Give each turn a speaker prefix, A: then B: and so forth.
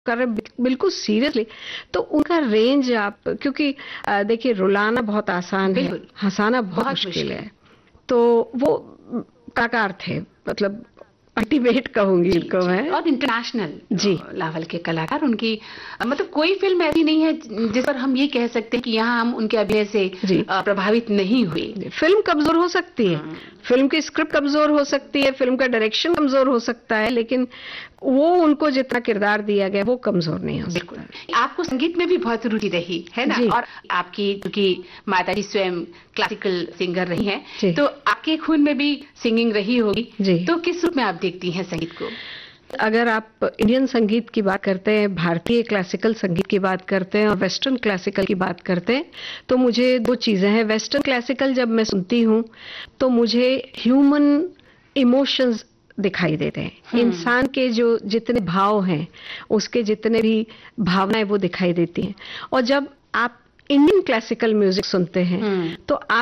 A: कर रहे बिल्कुल सीरियसली, तो उनका रेंज आप क्योंकि देखिए रुलाना बहुत आसान है,
B: बिल्कुल
A: हंसाना बहुत
B: बहुत
A: मुश्किल
B: मुश्किल।
A: है। तो वो कलाकार थे, मतलब अल्टीमेट कहूंगी
B: जी
A: इनको
B: जी,
A: मैं।
B: और इंटरनेशनल
A: जी,
B: लेवल के कलाकार उनकी मतलब कोई फिल्म ऐसी नहीं है जिस पर हम ये कह सकते हैं कि यहाँ हम उनके अभिनय से
A: जी।
B: प्रभावित नहीं हुए।
A: फिल्म कमजोर हो सकती है,
B: हम्म,
A: फिल्म की स्क्रिप्ट कमजोर हो सकती है, फिल्म का डायरेक्शन कमजोर हो सकता है, लेकिन वो उनको जितना किरदार दिया गया वो कमजोर नहीं हो
B: बिल्कुल।
A: सकता।
B: आपको संगीत में भी बहुत रुचि रही है ना,
A: जी
B: और आपकी क्योंकि माता जी स्वयं क्लासिकल सिंगर रही हैं,
A: जी
B: तो आपके खून में भी सिंगिंग रही होगी।
A: जी।
B: तो किस रूप में आप देखती हैं संगीत को?
A: अगर आप इंडियन संगीत की बात करते हैं, भारतीय क्लासिकल संगीत की बात करते हैं और वेस्टर्न क्लासिकल की बात करते हैं, तो मुझे दो चीजें हैं। वेस्टर्न क्लासिकल जब मैं सुनती हूँ तो मुझे ह्यूमन इमोशंस दिखाई देते हैं, इंसान के जो जितने भाव हैं, उसके जितने भी भावनाएं वो दिखाई देती हैं। और जब आप इंडियन क्लासिकल म्यूजिक सुनते हैं
B: हम्म
A: तो